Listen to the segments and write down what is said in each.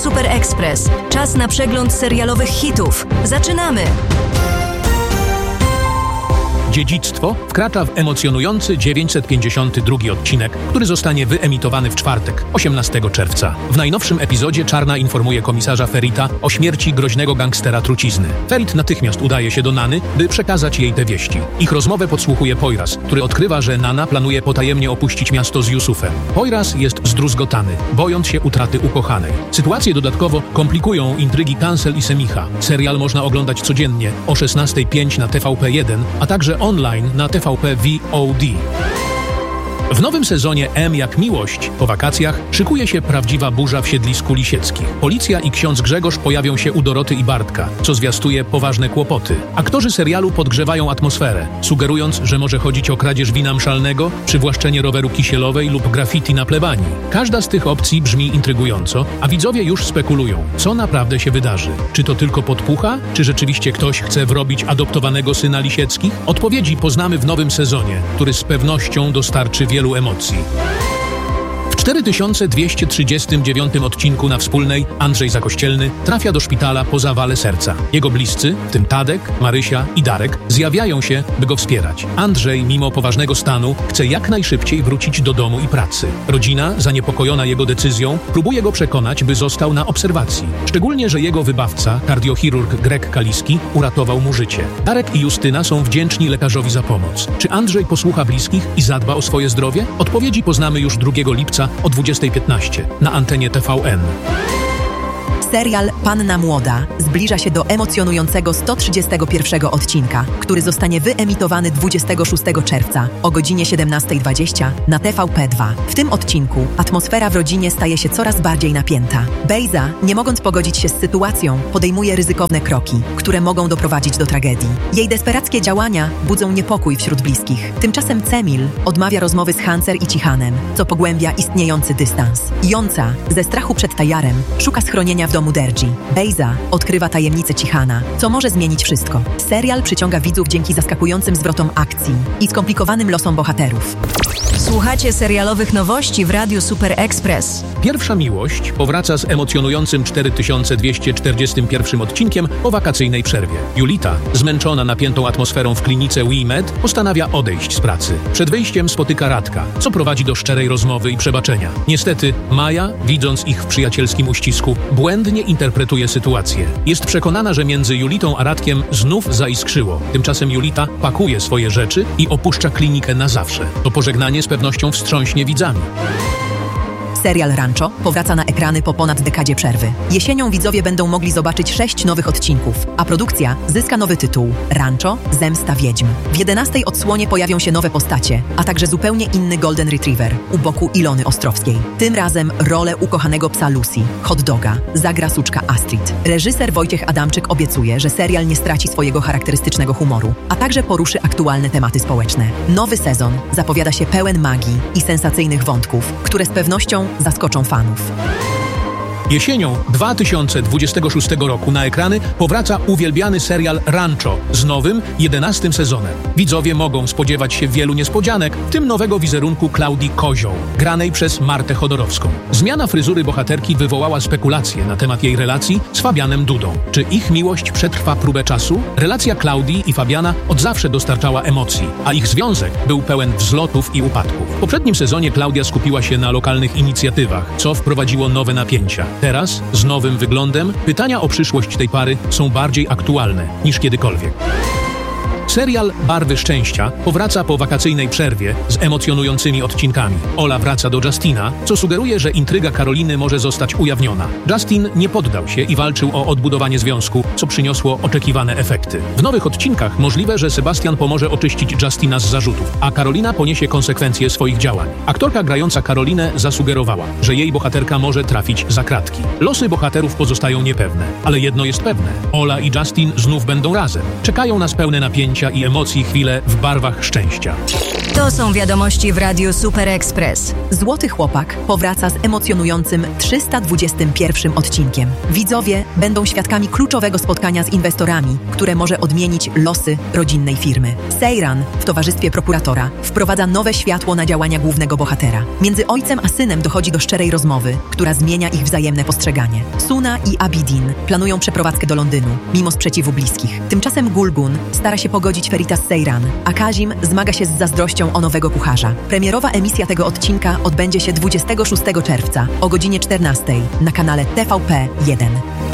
Super Express. Czas na przegląd serialowych hitów. Zaczynamy! Dziedzictwo wkracza w emocjonujący 952 odcinek, który zostanie wyemitowany w czwartek, 18 czerwca. W najnowszym epizodzie Czarna informuje komisarza Ferrita o śmierci groźnego gangstera trucizny. Ferit natychmiast udaje się do Nany, by przekazać jej te wieści. Ich rozmowę podsłuchuje Poyraz, który odkrywa, że Nana planuje potajemnie opuścić miasto z Yusufem. Poyraz jest zdruzgotany, bojąc się utraty ukochanej. Sytuację dodatkowo komplikują intrygi Cancel i Semicha. Serial można oglądać codziennie o 16:05 na TVP1, a także online na TVP VOD. W nowym sezonie M jak miłość po wakacjach szykuje się prawdziwa burza w siedlisku Lisieckich. Policja i ksiądz Grzegorz pojawią się u Doroty i Bartka, co zwiastuje poważne kłopoty. Aktorzy serialu podgrzewają atmosferę, sugerując, że może chodzić o kradzież wina mszalnego, przywłaszczenie roweru Kisielowej lub graffiti na plebanii. Każda z tych opcji brzmi intrygująco, a widzowie już spekulują, co naprawdę się wydarzy. Czy to tylko podpucha? Czy rzeczywiście ktoś chce wrobić adoptowanego syna Lisieckich? Odpowiedzi poznamy w nowym sezonie, który z pewnością dostarczy wielu emocji. W 4239 odcinku na Wspólnej Andrzej Zakościelny trafia do szpitala po zawale serca. Jego bliscy, w tym Tadek, Marysia i Darek, zjawiają się, by go wspierać. Andrzej, mimo poważnego stanu, chce jak najszybciej wrócić do domu i pracy. Rodzina, zaniepokojona jego decyzją, próbuje go przekonać, by został na obserwacji. Szczególnie, że jego wybawca, kardiochirurg Greg Kaliski, uratował mu życie. Darek i Justyna są wdzięczni lekarzowi za pomoc. Czy Andrzej posłucha bliskich i zadba o swoje zdrowie? Odpowiedzi poznamy już 2 lipca o 20:15 na antenie TVN. Serial Panna Młoda zbliża się do emocjonującego 131 odcinka, który zostanie wyemitowany 26 czerwca o godzinie 17:20 na TVP2. W tym odcinku atmosfera w rodzinie staje się coraz bardziej napięta. Bejza, nie mogąc pogodzić się z sytuacją, podejmuje ryzykowne kroki, które mogą doprowadzić do tragedii. Jej desperackie działania budzą niepokój wśród bliskich. Tymczasem Cemil odmawia rozmowy z Hancer i Cichanem, co pogłębia istniejący dystans. Jąca, ze strachu przed Tajarem, szuka schronienia w domu Dergi. Bejza odkrywa tajemnicę Cichana, co może zmienić wszystko. Serial przyciąga widzów dzięki zaskakującym zwrotom akcji i skomplikowanym losom bohaterów. Słuchacie serialowych nowości w Radiu Super Express. Pierwsza miłość powraca z emocjonującym 4241 odcinkiem po wakacyjnej przerwie. Julita, zmęczona napiętą atmosferą w klinice WeMed, postanawia odejść z pracy. Przed wyjściem spotyka Radka, co prowadzi do szczerej rozmowy i przebaczenia. Niestety, Maja, widząc ich w przyjacielskim uścisku, błędnie interpretuje sytuację. Jest przekonana, że między Julitą a Radkiem znów zaiskrzyło. Tymczasem Julita pakuje swoje rzeczy i opuszcza klinikę na zawsze. To pożegnanie z pewnością wstrząśnie widzami. Serial Rancho powraca na ekrany po ponad dekadzie przerwy. Jesienią widzowie będą mogli zobaczyć 6 nowych odcinków, a produkcja zyska nowy tytuł – Rancho – Zemsta Wiedźm. W 11 odsłonie pojawią się nowe postacie, a także zupełnie inny Golden Retriever u boku Ilony Ostrowskiej. Tym razem rolę ukochanego psa Lucy, hot doga, zagra suczka Astrid. Reżyser Wojciech Adamczyk obiecuje, że serial nie straci swojego charakterystycznego humoru, a także poruszy aktualne tematy społeczne. Nowy sezon zapowiada się pełen magii i sensacyjnych wątków, które z pewnością zaskoczą fanów. Jesienią 2026 roku na ekrany powraca uwielbiany serial Rancho z nowym, 11 sezonem. Widzowie mogą spodziewać się wielu niespodzianek, w tym nowego wizerunku Klaudii Kozioł, granej przez Martę Chodorowską. Zmiana fryzury bohaterki wywołała spekulacje na temat jej relacji z Fabianem Dudą. Czy ich miłość przetrwa próbę czasu? Relacja Klaudii i Fabiana od zawsze dostarczała emocji, a ich związek był pełen wzlotów i upadków. W poprzednim sezonie Klaudia skupiła się na lokalnych inicjatywach, co wprowadziło nowe napięcia. Teraz, z nowym wyglądem, pytania o przyszłość tej pary są bardziej aktualne niż kiedykolwiek. Serial Barwy Szczęścia powraca po wakacyjnej przerwie z emocjonującymi odcinkami. Ola wraca do Justina, co sugeruje, że intryga Karoliny może zostać ujawniona. Justin nie poddał się i walczył o odbudowanie związku, co przyniosło oczekiwane efekty. W nowych odcinkach możliwe, że Sebastian pomoże oczyścić Justina z zarzutów, a Karolina poniesie konsekwencje swoich działań. Aktorka grająca Karolinę zasugerowała, że jej bohaterka może trafić za kratki. Losy bohaterów pozostają niepewne, ale jedno jest pewne. Ola i Justin znów będą razem. Czekają nas pełne napięcie napięcia i emocji chwile w barwach szczęścia. To są wiadomości w Radiu Super Express. Złoty Chłopak powraca z emocjonującym 321 odcinkiem. Widzowie będą świadkami kluczowego spotkania z inwestorami, które może odmienić losy rodzinnej firmy. Seyran w towarzystwie prokuratora wprowadza nowe światło na działania głównego bohatera. Między ojcem a synem dochodzi do szczerej rozmowy, która zmienia ich wzajemne postrzeganie. Suna i Abidin planują przeprowadzkę do Londynu, mimo sprzeciwu bliskich. Tymczasem Gulgun stara się pogodzić Ferita z Seyran, a Kazim zmaga się z zazdrością o nowego kucharza. Premierowa emisja tego odcinka odbędzie się 26 czerwca o godzinie 14 na kanale TVP1.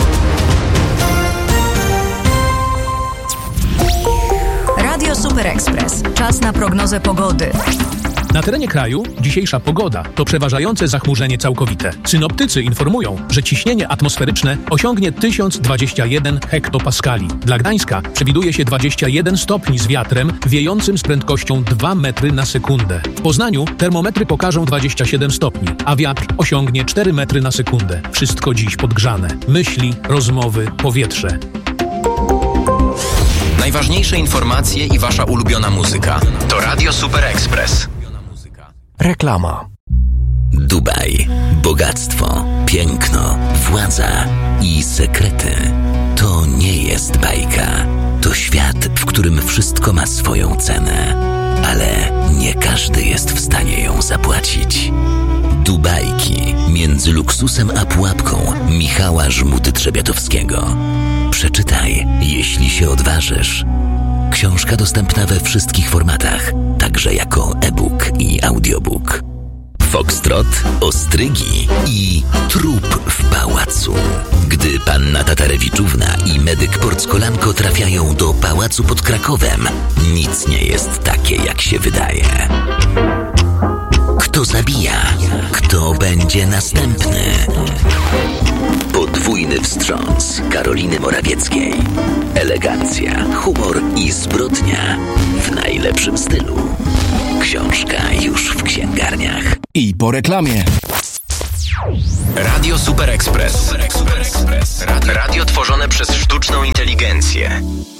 Radio Super Express. Czas na prognozę pogody. Na terenie kraju dzisiejsza pogoda to przeważające zachmurzenie całkowite. Synoptycy informują, że ciśnienie atmosferyczne osiągnie 1021 hektopaskali. Dla Gdańska przewiduje się 21 stopni z wiatrem wiejącym z prędkością 2 metry na sekundę. W Poznaniu termometry pokażą 27 stopni, a wiatr osiągnie 4 metry na sekundę. Wszystko dziś podgrzane. Myśli, rozmowy, powietrze. Najważniejsze informacje i wasza ulubiona muzyka. To Radio Super Express. Reklama. Dubaj. Bogactwo, piękno, władza i sekrety. To nie jest bajka. To świat, w którym wszystko ma swoją cenę. Ale nie każdy jest w stanie ją zapłacić. Dubajki między luksusem a pułapką Michała Żmuty-Trzebiatowskiego. Przeczytaj, jeśli się odważysz. Książka dostępna we wszystkich formatach, także jako e-book i audiobook. Foxtrot, ostrygi i trup w pałacu. Gdy panna Tatarewiczówna i medyk Porckolanko trafiają do pałacu pod Krakowem, nic nie jest takie, jak się wydaje. Kto zabija? Kto będzie następny? Podwójny wstrząs Karoliny Morawieckiej. Elegancja, humor i zbrodnia w najlepszym stylu. Książka już w księgarniach. I po reklamie. Radio Super Express. Radio tworzone przez sztuczną inteligencję.